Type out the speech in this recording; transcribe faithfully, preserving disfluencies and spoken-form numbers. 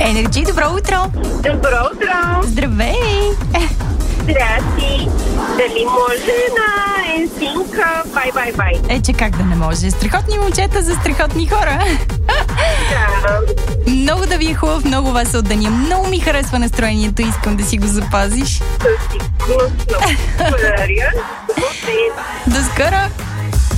Енерджи, добро утро! Добро утро! Здравей! Здрасти! Дали може на Енсинка бай-бай-бай? Е, че как да не може? Страхотни момчета за страхотни хора. Да. Много да ви е хубав, много вас от деня. Много ми харесва настроението, искам да си го запазиш. Със сигурност. Благодаря. До скоро!